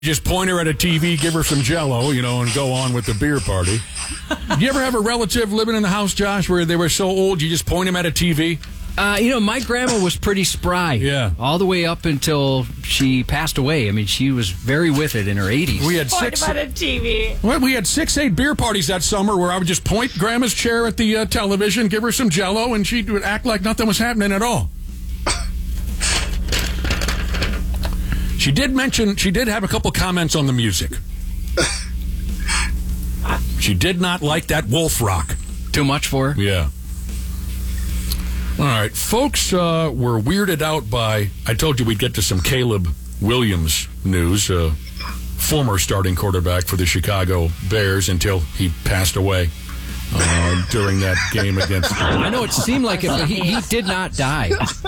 Just point her at a TV, give her some Jell-O, and go on with the beer party. You ever have a relative living in the house, Josh, where they were so old you just point them at a TV? My grandma was pretty spry. Yeah. All the way up until she passed away. I mean, she was very with it in her 80s. We had Point about a TV. Well, we had 6-8 beer parties that summer where I would just point Grandma's chair at the television, give her some Jell-O, and she would act like nothing was happening at all. She did have a couple comments on the music. She did not like that Wolf Rock. Too much for her? Yeah. All right. Folks were weirded out by, I told you we'd get to some Caleb Williams news, former starting quarterback for the Chicago Bears until he passed away during that game against... I know it seemed like it, but he did not die.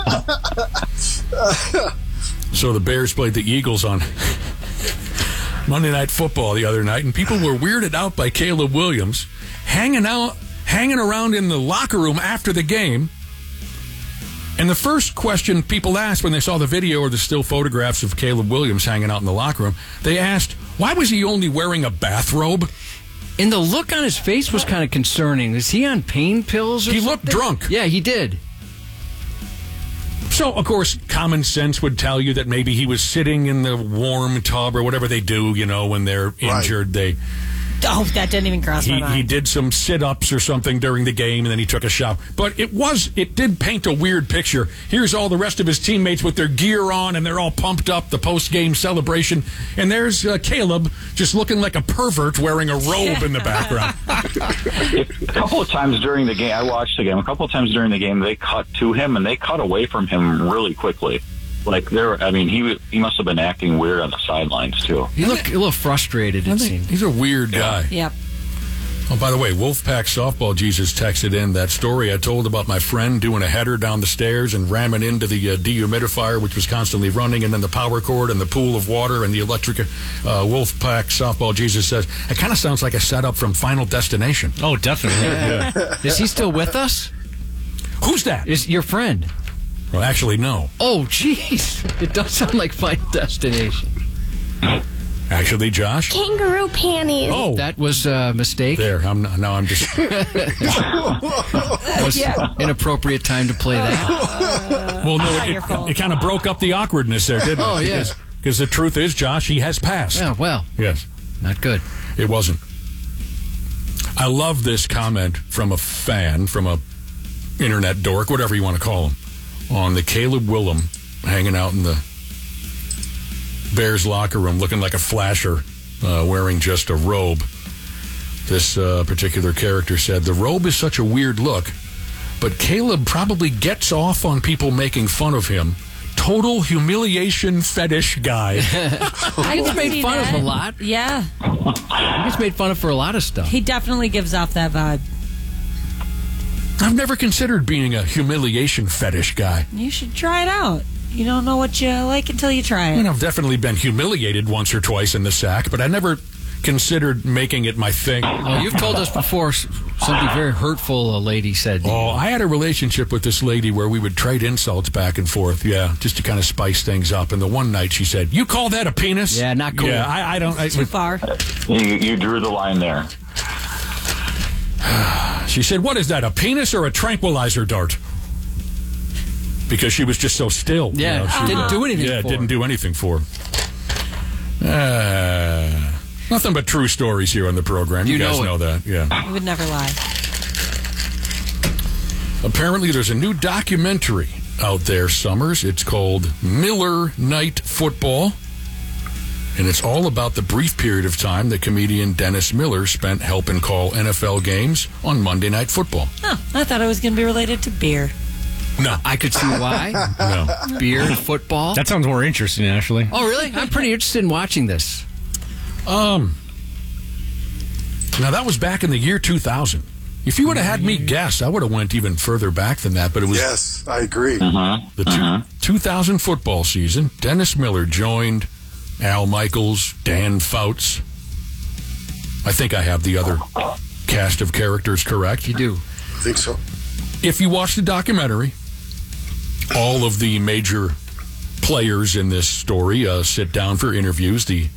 So the Bears played the Eagles on Monday Night Football the other night, and people were weirded out by Caleb Williams hanging around in the locker room after the game. And the first question people asked when they saw the video or the still photographs of Caleb Williams hanging out in the locker room, they asked, why was he only wearing a bathrobe? And the look on his face was kind of concerning. Is he on pain pills or something? He looked drunk. Yeah, he did. So, of course, common sense would tell you that maybe he was sitting in the warm tub or whatever they do, when they're injured. Right. Oh, that didn't even cross my mind. He did some sit-ups or something during the game, and then he took a shower. But it did paint a weird picture. Here's all the rest of his teammates with their gear on, and they're all pumped up, the post-game celebration. And there's Caleb just looking like a pervert wearing a robe in the background. A couple of times during the game, I watched the game, a couple of times during the game, they cut to him, and they cut away from him really quickly. He must have been acting weird on the sidelines, too. He looked a little frustrated, it seemed. He's a weird guy. Yep. Oh, by the way, Wolfpack Softball Jesus texted in that story I told about my friend doing a header down the stairs and ramming into the dehumidifier, which was constantly running, and then the power cord and the pool of water and the electric. Wolfpack Softball Jesus says, it kind of sounds like a setup from Final Destination. Oh, definitely. Yeah. Is he still with us? Who's that? Is your friend? Well, actually, no. Oh, jeez. It does sound like Final Destination. Actually, Josh? Kangaroo panties. Oh. That was a mistake. There. I'm just... was inappropriate time to play that. Well, no, it kind of broke up the awkwardness there, didn't it? Oh, yeah. Because the truth is, Josh, he has passed. Yeah, well. Yes. Not good. It wasn't. I love this comment from a fan, from a internet dork, whatever you want to call him, on the Caleb Willem hanging out in the Bears locker room looking like a flasher, wearing just a robe. This particular character said, the robe is such a weird look, but Caleb probably gets off on people making fun of him. Total humiliation fetish guy. He gets made fun of a lot. Yeah. He gets made fun of for a lot of stuff. He definitely gives off that vibe. I've never considered being a humiliation fetish guy. You should try it out. You don't know what you like until you try it. I've definitely been humiliated once or twice in the sack, but I never considered making it my thing. Well, you've told us before something very hurtful a lady said. Oh, I had a relationship with this lady where we would trade insults back and forth, just to kind of spice things up. And the one night she said, "You call that a penis?" Yeah, not cool. Yeah, I don't... Too far. You drew the line there. She said, "What is that, a penis or a tranquilizer dart?" Because she was just so still. Yeah, she didn't do anything for her. Didn't do anything for her. Nothing but true stories here on the program. You guys know that, yeah. We would never lie. Apparently there's a new documentary out there, Summers. It's called Miller Night Football. And it's all about the brief period of time that comedian Dennis Miller spent helping call NFL games on Monday Night Football. Oh, I thought it was going to be related to beer. No. I could see why. No. Beer and football. That sounds more interesting, actually. Oh, really? I'm pretty interested in watching this. Now, that was back in the year 2000. If you would have had me guess, I would have went even further back than that. But it was... Yes, I agree. The 2000 football season. Dennis Miller joined Al Michaels, Dan Fouts. I think I have the other cast of characters correct. You do. I think so. If you watch the documentary, all of the major players in this story sit down for interviews. The